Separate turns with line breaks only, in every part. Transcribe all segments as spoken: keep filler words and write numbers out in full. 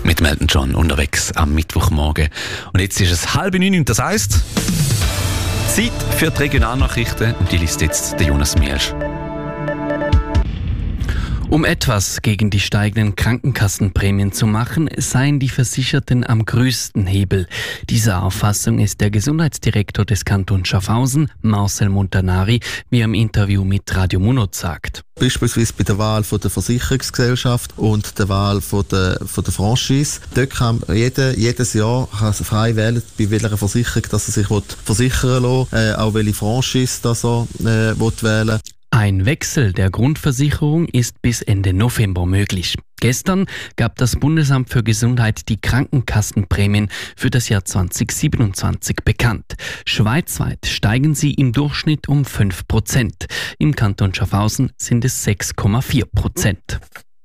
Mit Melton John unterwegs am Mittwochmorgen. Und jetzt ist es halb neun und das heisst Zeit für die Regionalnachrichten und die liest jetzt der Jonas Mielsch.
Um etwas gegen die steigenden Krankenkassenprämien zu machen, seien die Versicherten am größten Hebel. Dieser Auffassung ist der Gesundheitsdirektor des Kantons Schaffhausen, Marcel Montanari, wie er im Interview mit Radio Munot sagt.
Beispielsweise bei der Wahl von der Versicherungsgesellschaft und der Wahl von der, von der Franchise. Dort kann jeder, jedes Jahr kann frei wählen, bei welcher Versicherung dass er sich versichern will, äh, auch welche Franchise dass er äh, will wählen.
Ein Wechsel der Grundversicherung ist bis Ende November möglich. Gestern gab das Bundesamt für Gesundheit die Krankenkassenprämien für das Jahr zwanzig siebenundzwanzig bekannt. Schweizweit steigen sie im Durchschnitt um fünf Prozent. Im Kanton Schaffhausen sind es sechs Komma vier Prozent.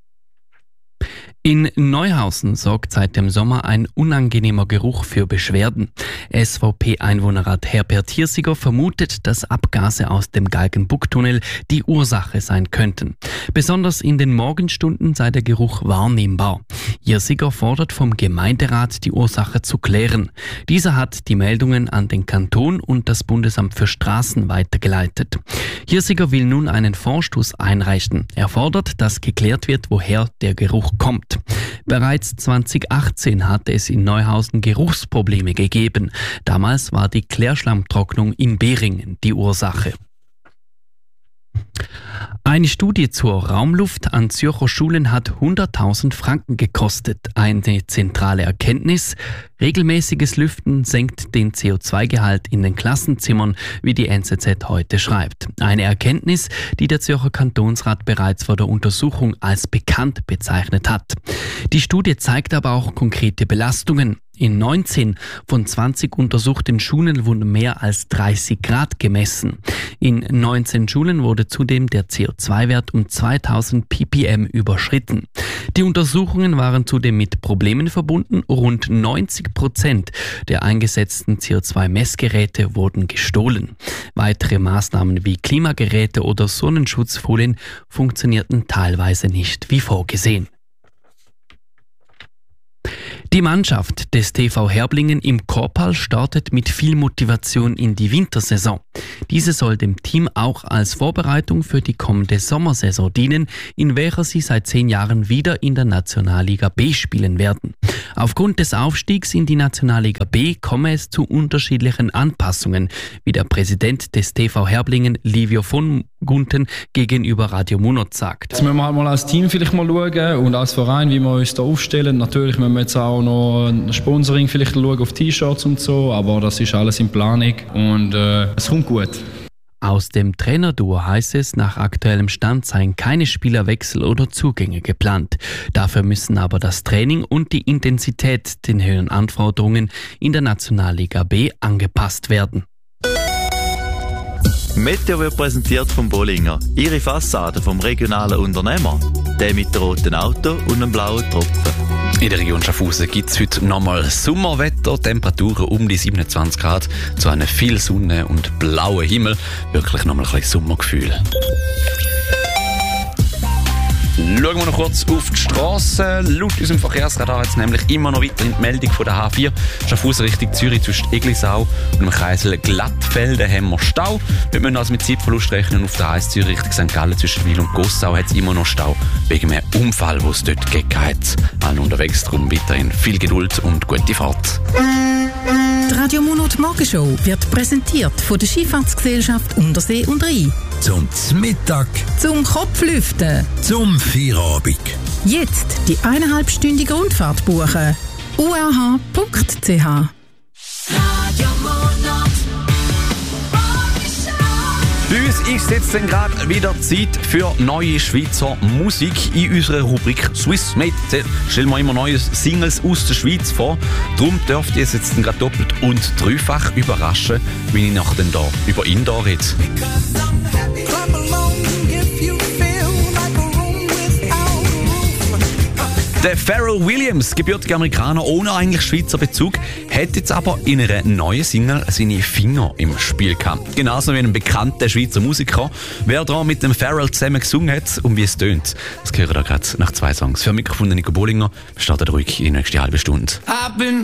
In Neuhausen sorgt seit dem Sommer ein unangenehmer Geruch für Beschwerden. S V P-Einwohnerrat Herbert Hirsiger vermutet, dass Abgase aus dem Galgenbucktunnel die Ursache sein könnten. Besonders in den Morgenstunden sei der Geruch wahrnehmbar. Hirsiger fordert vom Gemeinderat, die Ursache zu klären. Dieser hat die Meldungen an den Kanton und das Bundesamt für Straßen weitergeleitet. Hirsiger will nun einen Vorstoß einreichen. Er fordert, dass geklärt wird, woher der Geruch kommt. Bereits zwanzig achtzehn hatte es in Neuhausen Geruchsprobleme gegeben. Damals war die Klärschlammtrocknung in Beringen die Ursache. Eine Studie zur Raumluft an Zürcher Schulen hat hunderttausend Franken gekostet. Eine zentrale Erkenntnis: regelmäßiges Lüften senkt den C O zwei Gehalt in den Klassenzimmern, wie die N Z Z heute schreibt. Eine Erkenntnis, die der Zürcher Kantonsrat bereits vor der Untersuchung als bekannt bezeichnet hat. Die Studie zeigt aber auch konkrete Belastungen. In neunzehn von zwanzig untersuchten Schulen wurden mehr als dreißig Grad gemessen. In neunzehn Schulen wurde zudem der C O zwei Wert um zweitausend ppm überschritten. Die Untersuchungen waren zudem mit Problemen verbunden. Rund neunzig Prozent der eingesetzten C O zwei Messgeräte wurden gestohlen. Weitere Maßnahmen wie Klimageräte oder Sonnenschutzfolien funktionierten teilweise nicht wie vorgesehen. Die Mannschaft des T V Herblingen im Korpal startet mit viel Motivation in die Wintersaison. Diese soll dem Team auch als Vorbereitung für die kommende Sommersaison dienen, in welcher sie seit zehn Jahren wieder in der Nationalliga B spielen werden. Aufgrund des Aufstiegs in die Nationalliga B komme es zu unterschiedlichen Anpassungen, wie der Präsident des T V Herblingen, Livio von Gunten, gegenüber Radio Munot sagt.
Jetzt müssen wir halt mal als Team vielleicht mal schauen und als Verein, wie wir uns da aufstellen. Natürlich müssen wir jetzt auch noch ein Sponsoring vielleicht schauen auf T-Shirts und so, aber das ist alles in Planung und äh, es kommt gut.
Aus dem Trainerduo heißt es, nach aktuellem Stand seien keine Spielerwechsel oder Zugänge geplant. Dafür müssen aber das Training und die Intensität den höheren Anforderungen in der Nationalliga B angepasst werden.
Meteo wird präsentiert vom Bollinger. Ihre Fassade vom regionalen Unternehmer. Der mit dem roten Auto und einem blauen Tropfen.
In der Region Schaffhausen gibt es heute nochmal Sommerwetter, Temperaturen um die siebenundzwanzig Grad, zu einem viel Sonne und blauen Himmel. Wirklich nochmal ein bisschen Sommergefühl. Schauen wir noch kurz auf die Straße. Laut unserem Verkehrsradar jetzt nämlich immer noch weiter in die Meldung von der H vier. Schaffhausen Richtung Zürich zwischen Eglisau und dem Kreisel Glattfelden haben wir Stau. Wir müssen also mit Zeitverlust rechnen. Auf der A eins Zürich Richtung Sankt Gallen zwischen Wil und Gossau hat es immer noch Stau wegen einem Unfall, den es dort gegeben hat. Allen unterwegs, darum weiterhin viel Geduld und gute Fahrt.
Die Radio Munot Morgenshow wird präsentiert von der Skifahrtsgesellschaft Untersee und Rhein.
Zum Mittag.
Zum Kopflüften.
Zum Feierabend.
Jetzt die eineinhalbstündige Rundfahrt buchen. u r h punkt c h. Radio Munot.
Bei uns ist jetzt dann gerade wieder Zeit für neue Schweizer Musik in unserer Rubrik Swiss Made. Da stellen wir immer neue Singles aus der Schweiz vor. Darum dürft ihr es jetzt gerade doppelt und dreifach überraschen, wenn ich nachher da über ihn da rede. Der Pharrell Williams, gebürtiger Amerikaner ohne eigentlich Schweizer Bezug, hat jetzt aber in einer neuen Single seine Finger im Spiel gehabt. Genauso wie ein bekannter Schweizer Musiker. Wer da mit dem Pharrell zusammen gesungen hat und wie es tönt, das hören wir gerade nach zwei Songs. Für Mikrofon Nico Bollinger, wir starten ruhig in die nächste halbe Stunde.